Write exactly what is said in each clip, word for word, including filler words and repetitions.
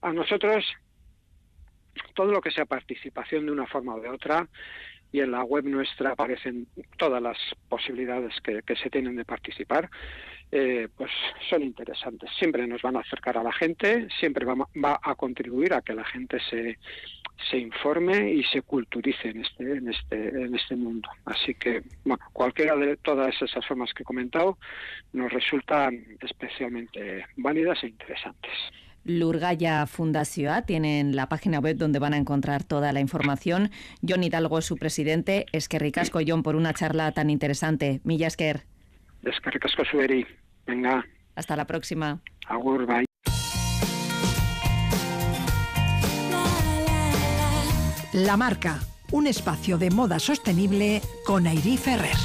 a nosotros todo lo que sea participación de una forma o de otra, y en la web nuestra aparecen todas las posibilidades que, que se tienen de participar, eh, pues son interesantes. Siempre nos van a acercar a la gente, siempre va, va a contribuir a que la gente se, se informe y se culturice en este, en este, en este mundo. Así que, bueno, cualquiera de todas esas formas que he comentado nos resultan especialmente válidas e interesantes. Lurgaya Fundazioa tienen la página web donde van a encontrar toda la información. Jon Hidalgo es su presidente. Eskerrik asko, Jon, por una charla tan interesante. Mila esker. Eskerrik asko zueri. Venga. Hasta la próxima. Agur, bye. La Marca, un espacio de moda sostenible con Airí Ferrer.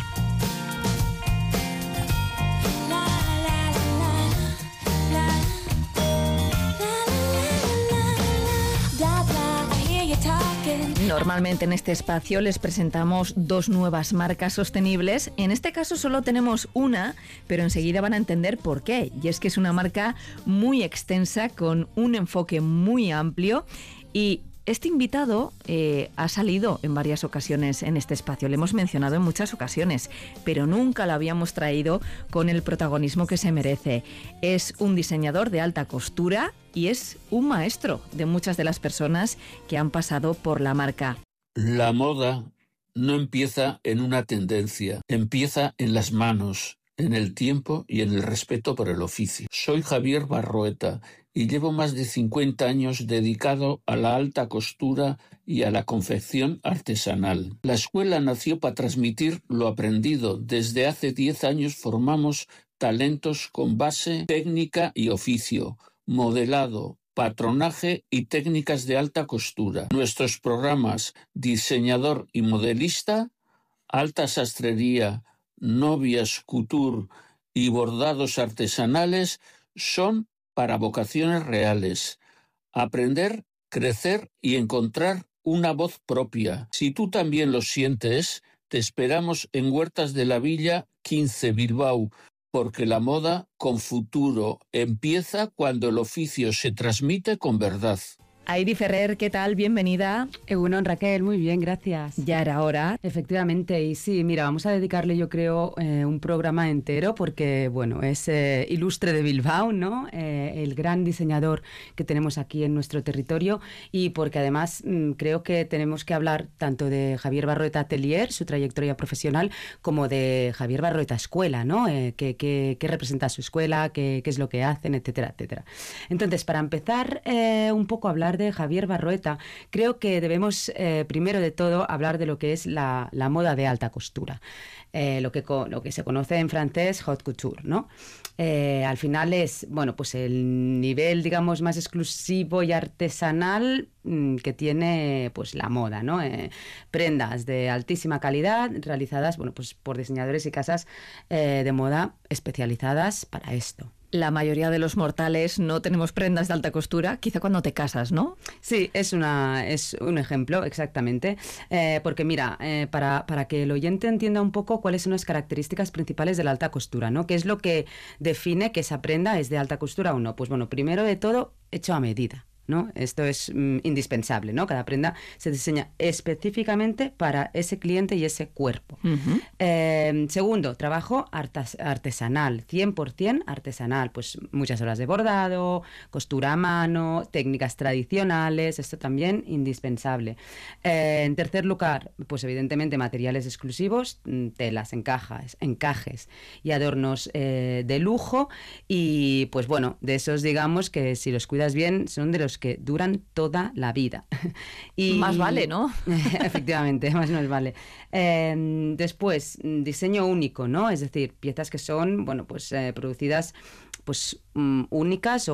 Normalmente en este espacio les presentamos dos nuevas marcas sostenibles. En este caso solo tenemos una, pero enseguida van a entender por qué. Y es que es una marca muy extensa, con un enfoque muy amplio, y este invitado eh, ha salido en varias ocasiones en este espacio, le hemos mencionado en muchas ocasiones, pero nunca lo habíamos traído con el protagonismo que se merece. Es un diseñador de alta costura y es un maestro de muchas de las personas que han pasado por la marca. La moda no empieza en una tendencia, empieza en las manos, en el tiempo y en el respeto por el oficio. Soy Javier Barroeta y llevo más de cincuenta años dedicado a la alta costura y a la confección artesanal. La escuela nació para transmitir lo aprendido. Desde hace diez años formamos talentos con base, técnica y oficio, modelado, patronaje y técnicas de alta costura. Nuestros programas Diseñador y Modelista, Alta Sastrería, Novias, Couture y Bordados Artesanales son para vocaciones reales. Aprender, crecer y encontrar una voz propia. Si tú también lo sientes, te esperamos en Huertas de la Villa quince, Bilbao, porque la moda con futuro empieza cuando el oficio se transmite con verdad. Airí Ferrer, ¿qué tal? Bienvenida. Egunon, Raquel, muy bien, gracias. Ya era hora. Efectivamente, y sí, mira, vamos a dedicarle, yo creo, eh, un programa entero, porque, bueno, es eh, ilustre de Bilbao, ¿no? Eh, el gran diseñador que tenemos aquí en nuestro territorio, y porque además mmm, creo que tenemos que hablar tanto de Javier Barroeta Atelier, su trayectoria profesional, como de Javier Barroeta Escuela, ¿no? Eh, ¿qué, qué, qué representa su escuela, qué, qué es lo que hacen, etcétera, etcétera. Entonces, para empezar eh, un poco a hablar de Javier Barroeta, creo que debemos, eh, primero de todo, hablar de lo que es la, la moda de alta costura. Eh, lo, que, lo que se conoce en francés haute couture, ¿no? Eh, al final es, bueno, pues el nivel, digamos, más exclusivo y artesanal mmm, que tiene, pues, la moda, ¿no? Eh, prendas de altísima calidad realizadas, bueno, pues por diseñadores y casas eh, de moda especializadas para esto. La mayoría de los mortales no tenemos prendas de alta costura, quizá cuando te casas, ¿no? Sí, es, una, es un ejemplo, exactamente. Eh, porque mira, eh, para, para que el oyente entienda un poco cuáles son las características principales de la alta costura, ¿no? ¿Qué es lo que define que esa prenda es de alta costura o no? Pues bueno, primero de todo, hecho a medida, ¿no? Esto es mm, indispensable, ¿no? Cada prenda se diseña específicamente para ese cliente y ese cuerpo. Uh-huh. Eh, segundo, trabajo artes- artesanal, cien por ciento artesanal, pues muchas horas de bordado, costura a mano, técnicas tradicionales, esto también indispensable. Eh, en tercer lugar, pues evidentemente materiales exclusivos, telas, encajas, encajes y adornos eh, de lujo, y pues bueno, de esos, digamos, que si los cuidas bien son de los que duran toda la vida. Y más vale, ¿no? Efectivamente, más nos vale. Eh, después, diseño único, ¿no? Es decir, piezas que son, bueno, pues eh, producidas pues um, únicas o